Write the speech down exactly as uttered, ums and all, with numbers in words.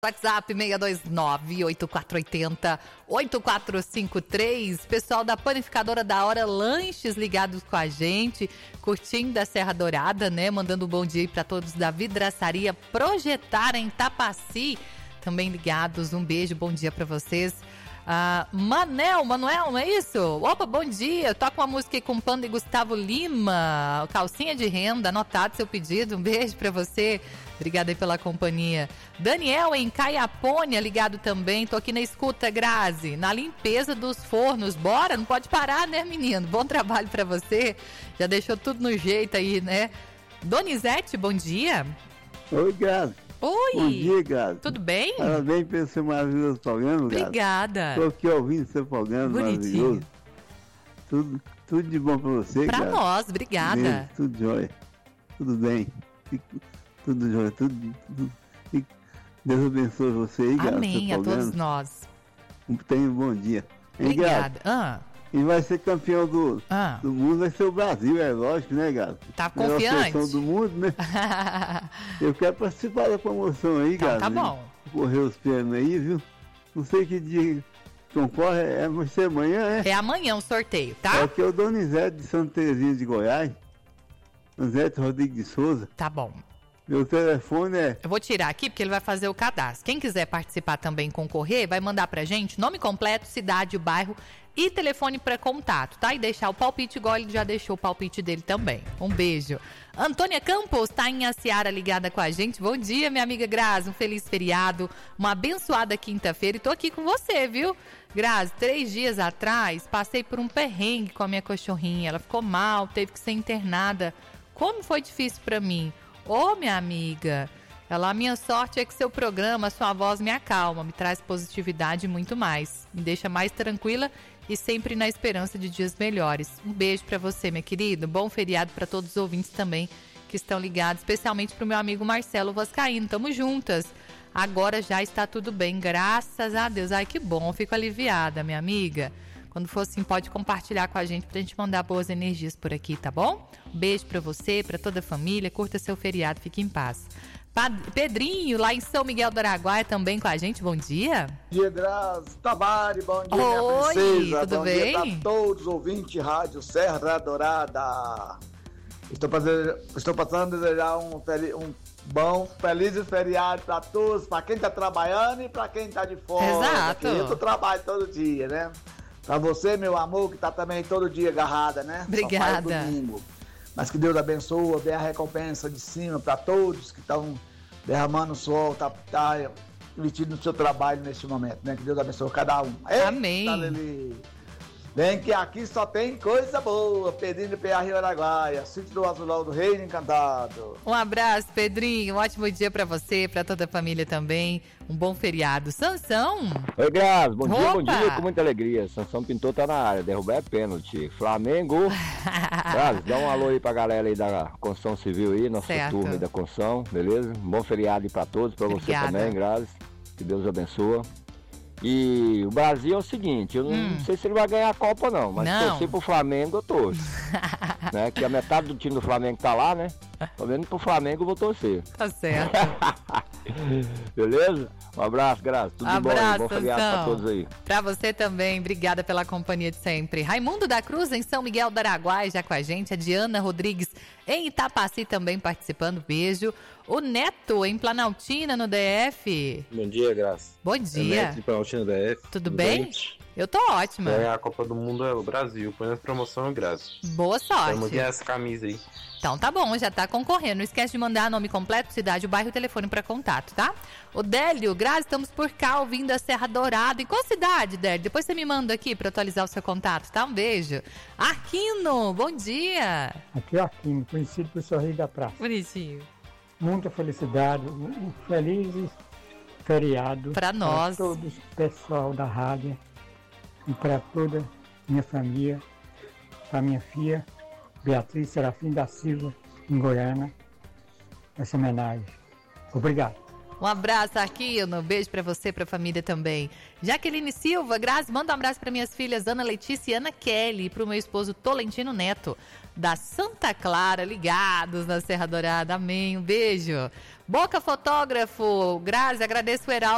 WhatsApp seis dois nove, oito quatro oito zero, oito quatro cinco três. Pessoal da Panificadora da Hora Lanches ligados com a gente, curtindo a Serra Dourada, né? Mandando um bom dia aí para todos da Vidraçaria Projetar em Tapaci, também ligados. Um beijo, bom dia para vocês. Ah, Manel, Manuel, não é isso? Opa, bom dia. Toca uma música aí com Panda e Gustavo Lima. Calcinha de renda, anotado seu pedido. Um beijo pra você. Obrigada aí pela companhia. Daniel em Caiapônia, ligado também. Tô aqui na escuta, Grazi, na limpeza dos fornos. Bora, não pode parar, né, menino? Bom trabalho pra você. Já deixou tudo no jeito aí, né? Donizete, bom dia. Oi, Grazi. Oi! Bom dia, Grazi. Tudo bem? Parabéns pelo seu maravilhoso programa, Grazi. Obrigada. Estou aqui ouvindo seu programa Bonitinho. maravilhoso. Tudo, tudo de bom para você, Pra Grazi. nós, obrigada. Mesmo, tudo jóia. Tudo bem. Fico- Tudo jóia. Tudo, tudo. E Deus abençoe você aí, Grazi. Amém, seu a todos programa. nós. Tenha um bom dia. Hein, Grazi? Obrigada. Ah, E vai ser campeão do, ah. do mundo, vai ser o Brasil, é lógico, né, Grazi? Tá Melhor confiante? seleção do mundo, né? Eu quero participar da promoção aí, Então, Grazi. tá bom. Correr os prêmios aí, viu? Não sei que dia concorre, é, vai ser amanhã, é? É amanhã o sorteio, É tá? aqui é o Donizete de Santa Terezinha de Goiás, Donizete Rodrigues de Souza. Tá bom. Meu telefone é... Eu vou tirar aqui porque ele vai fazer o cadastro. Quem quiser participar também, concorrer, vai mandar pra gente nome completo, cidade, bairro e telefone para contato, tá? E deixar o palpite igual ele já deixou o palpite dele também. Um beijo. Antônia Campos tá em Aciara ligada com a gente. Bom dia, minha amiga Grazi. Um feliz feriado, uma abençoada quinta-feira. E tô aqui com você, viu? Grazi, três dias atrás passei por um perrengue com a minha cachorrinha. Ela ficou mal, teve que ser internada. Como foi difícil pra mim. Ô, minha amiga, ela, a minha sorte é que seu programa, sua voz me acalma, me traz positividade e muito mais. Me deixa mais tranquila e sempre na esperança de dias melhores. Um beijo pra você, minha querida. Bom feriado pra todos os ouvintes também que estão ligados, especialmente pro meu amigo Marcelo Vascaíno. Tamo juntas. Agora já está tudo bem, graças a Deus. Ai, que bom, fico aliviada, minha amiga. Quando for assim, pode compartilhar com a gente pra gente mandar boas energias por aqui, tá bom? Um beijo pra você, pra toda a família. Curta seu feriado, fique em paz. Pad- Pedrinho, lá em São Miguel do Araguaia, também com a gente. Bom dia. Bom dia, Grazi, Tabari, bom dia, Oi, minha princesa. tudo bom bem? dia a todos os ouvintes de Rádio Serra Dourada. Estou passando, estou passando a desejar um, feli- um bom, feliz feriado para todos, para quem está trabalhando e para quem está de fora. Exato. Eu tô trabalho todo dia, né? Para você, meu amor, que está também todo dia agarrada, né? Obrigada. Só faz domingo. Mas que Deus abençoe, dê a recompensa de cima para todos que estão derramando sol, tá, tá investindo no seu trabalho neste momento, né? Que Deus abençoe cada um. Eita, Amém. Lili. Vem que aqui só tem coisa boa, pedindo P A Rio Araguaia, sítio do Azulão do Reino Encantado. Um abraço, Pedrinho. Um ótimo dia pra você, pra toda a família também. Um bom feriado. Sansão. Oi, Grazi, bom dia, bom Opa! dia, com muita alegria. Sansão Pintor tá na área, derrubar é pênalti. Flamengo. Grazi, dá um alô aí pra galera aí da construção civil aí, nossa Certo. turma aí da construção, beleza? Um bom feriado aí pra todos, pra Obrigada. você também, Grazi. Que Deus abençoe. E o Brasil é o seguinte, eu não, Hum. não sei se ele vai ganhar a Copa não, mas Não. torcer pro Flamengo eu torço. Né? Que a metade do time do Flamengo tá lá, né? Tô vendo pro Flamengo eu vou torcer. Tá certo. Beleza? Um abraço, Grazi. Tudo de bom aí. Abraço, Bom feriado pra Sansão. todos aí. Pra você também, obrigada pela companhia de sempre. Raimundo da Cruz, em São Miguel do Araguaia, já com a gente. A Diana Rodrigues, em Itapaci, também participando. Beijo. O Neto, em Planaltina, no D F. Bom dia, Graça. Bom É dia. Neto de Planaltina da F. Tudo bem? Eu tô ótima. É, a Copa do Mundo é o Brasil, põe na promoção é Graça. Boa Vamos sorte. ganhar essa camisa aí. Então tá bom, já tá concorrendo. Não esquece de mandar nome completo, cidade, o bairro e telefone pra contato, tá? O Délio, Grazi, estamos por cá ouvindo a Serra Dourada. Em qual cidade, Délio? Depois você me manda aqui pra atualizar o seu contato, tá? Um beijo. Arquino, bom dia. Aqui é Aquino, conhecido por Sorriso da Praça. Bonitinho. Muita felicidade, um feliz feriado Pra nós. para todo o pessoal da rádio e para toda minha família, para minha filha Beatriz Serafim da Silva, em Goiânia, essa homenagem. Obrigado. Um abraço, Arquino. Um beijo pra você, pra família também. Jaqueline Silva, Grazi, manda um abraço para minhas filhas Ana Letícia e Ana Kelly. E pro meu esposo Tolentino Neto, da Santa Clara, ligados na Serra Dourada. Amém. Um beijo. Boca Fotógrafo, Grazi, agradeço o Heraldo.